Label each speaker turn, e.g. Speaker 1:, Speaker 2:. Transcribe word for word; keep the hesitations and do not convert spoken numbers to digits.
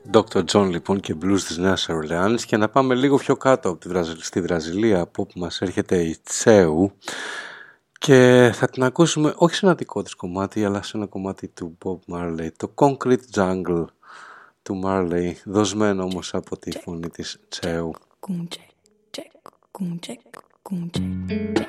Speaker 1: ντόκτορ John λοιπόν και blues της Νέας Ορλεάνης. Και να πάμε λίγο πιο κάτω από τη Βραζιλ... στη Βραζιλία, από όπου μας έρχεται η Τσέου, και θα την ακούσουμε όχι σε ένα δικό της κομμάτι αλλά σε ένα κομμάτι του Bob Marley, το Concrete Jungle του Marley, δοσμένο όμως από τη φωνή της Τσέου.